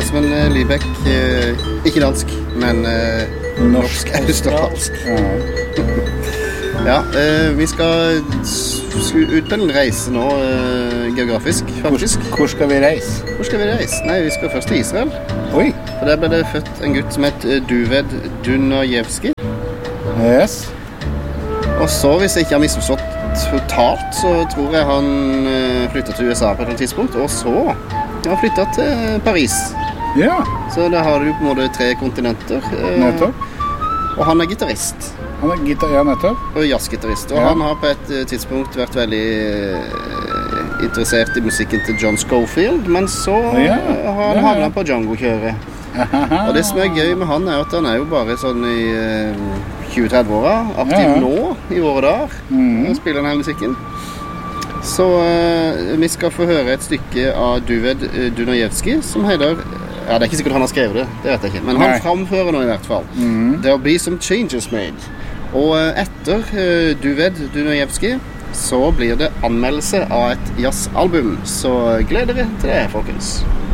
men Libek, ikke dansk, men norsk-australsk. Ja, vi skal ut på en reise nå, geografisk, faktisk. Hvor skal vi reise? Nei, vi skal først til Israel. Oi! For der ble det født en gutt som het Duved Dunajevski. Yes. Og så, hvis jeg ikke har misforstått totalt, så tror jeg han flyttet til USA på et tidspunkt, og så har han flyttet til Paris. Ja. Så der har du på en måte 3 kontinenter. Nettopp. Og han er gitarist. Nettopp. Og jazzgitarist. Og han har på et tidspunkt vært veldig interessert i musikken til John Scofield, men så har han havnet på Django-kjøret. Og det som er gøy med han er at han er jo bare sånn i 20-30-åra, aktiv nå i våre dager, og spiller denne musikken. Så vi skal få høre et stykke av Duved Dunajevski, som heter, ja, det er ikke sikkert han har skrevet det, det vet jeg ikke, men han framfører nå i hvert fall. There'll be some changes made. Og etter Duved Dunajevski, så blir det anmeldelse av et jazzalbum, så gleder dere til det, folkens.